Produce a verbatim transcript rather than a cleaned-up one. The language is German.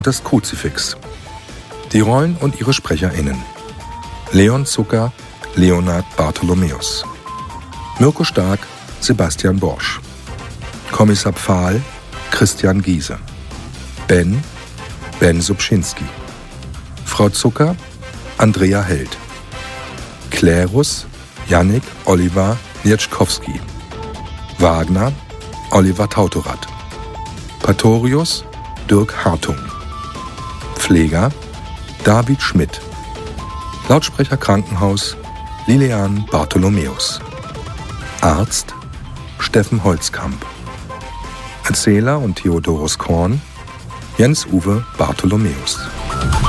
Das Kruzifix. Die Rollen und ihre SprecherInnen: Leon Zucker, Leonard Bartholomäus. Mirko Stark, Sebastian Borsch. Kommissar Pfahl, Christian Giese. Ben, Ben Subschinski. Frau Zucker, Andrea Held. Klerus, Jannik Oliver Nieczkowski. Wagner, Oliver Tautorat. Patorius, Dirk Hartung. Pfleger, David Schmidt. Lautsprecher Krankenhaus, Lilian Bartholomäus. Arzt, Steffen Holzkamp. Erzähler und Theodorus Korn, Jens-Uwe Bartholomäus.